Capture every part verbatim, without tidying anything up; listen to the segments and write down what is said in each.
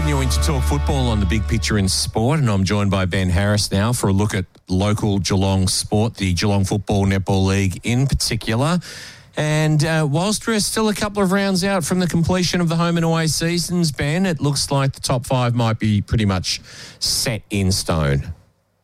Continuing to talk football on the Big Picture in Sport, and I'm joined by Ben Harris now for a look at local Geelong sport, the Geelong Football Netball League in particular. And uh, whilst we're still a couple of rounds out from the completion of the home and away seasons, Ben, it looks like the top five might be pretty much set in stone.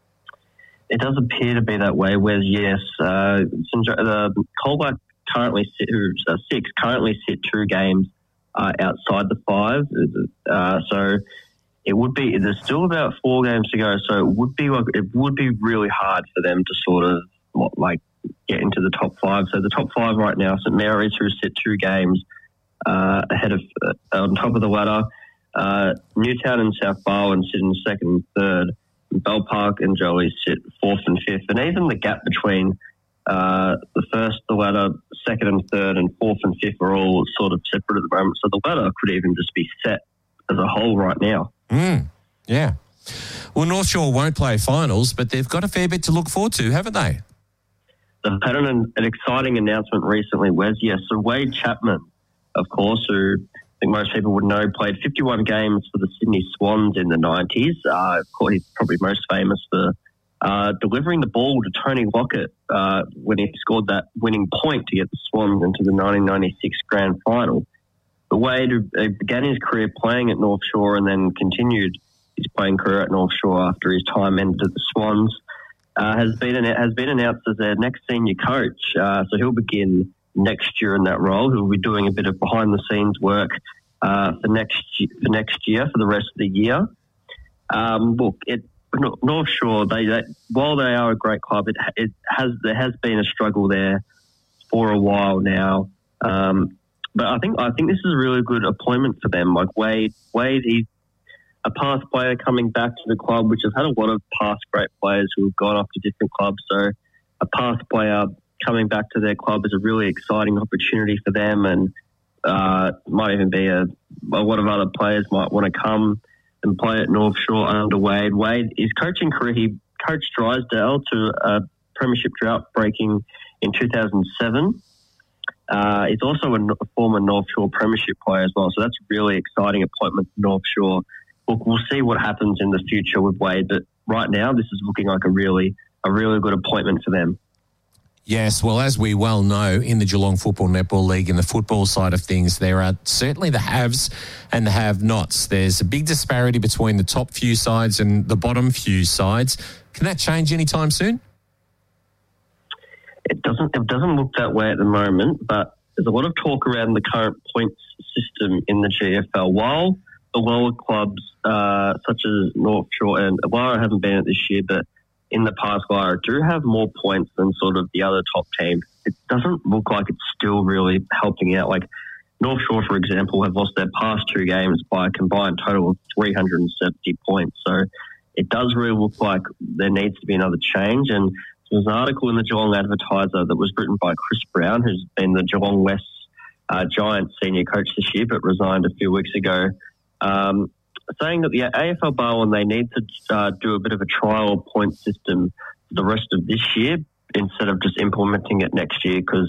It does appear to be that way, whereas, yes, uh, the Colbert currently sit, who's uh, six, currently sit two games uh, outside the five. Uh, so it would be, there's still about four games to go, so it would be like, it would be really hard for them to sort of like get into the top five. So the top five right now, St Mary's, who sit two games uh, ahead of, uh, on top of the ladder. Uh, Newtown and South Barwon sit in second and third. Bell Park and Jolie sit fourth and fifth. And even the gap between uh, the first, the ladder, second and third, and fourth and fifth are all sort of separate at the moment. So the ladder could even just be set as a whole right now. Mm, yeah. Well, North Shore won't play finals, but they've got a fair bit to look forward to, haven't they? They've had an, an exciting announcement recently, Wes. Yes, so Wade Chapman, of course, who I think most people would know, played fifty-one games for the Sydney Swans in the nineties. Uh, he's probably most famous for uh, delivering the ball to Tony Lockett uh, when he scored that winning point to get the Swans into the nineteen ninety-six Grand Final. But Wade uh, began his career playing at North Shore and then continued his playing career at North Shore after his time ended at the Swans. Uh, has been has been announced as their next senior coach, uh, so he'll begin next year in that role. He'll be doing a bit of behind the scenes work uh, for next for next year for the rest of the year. Um, look, it North Shore, they, they while they are a great club, it, it has there has been a struggle there for a while now. Um, but I think I think this is a really good appointment for them. Like Wade, Wade, he's a past player coming back to the club, which has had a lot of past great players who have gone off to different clubs. So a past player coming back to their club is a really exciting opportunity for them, and uh, might even be a, a lot of other players might want to come and play at North Shore under Wade. Wade, his coaching career, he coached Drysdale to a premiership drought breaking in two thousand seven. Uh, he's also a, a former North Shore premiership player as well, so that's a really exciting appointment for North Shore. Look, we'll see what happens in the future with Wade, but right now this is looking like a really, a really good appointment for them. Yes, well, as we well know, in the Geelong Football Netball League, in the football side of things, there are certainly the haves and the have-nots. There's a big disparity between the top few sides and the bottom few sides. Can that change anytime soon? It doesn't. It doesn't look that way at the moment, but there's a lot of talk around the current points system in the G F L. While the lower clubs, uh, such as North Shore and Lara, haven't been at this year, but in the past, Lara do have more points than sort of the other top teams. It doesn't look like it's still really helping out. Like North Shore, for example, have lost their past two games by a combined total of three hundred seventy points. So it does really look like there needs to be another change. And there was an article in the Geelong Advertiser that was written by Chris Brown, who's been the Geelong West uh, Giants senior coach this year, but resigned a few weeks ago. Um, saying that the A F L Barwon, they need to uh, do a bit of a trial point system for the rest of this year instead of just implementing it next year, because